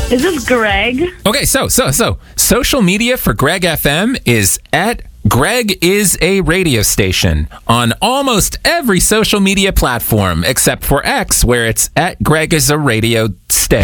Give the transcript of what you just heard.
Is this Greg? Okay, so social media for Greg FM is at Greg is a radio station on almost every social media platform except for X, where it's at Greg is a radio station.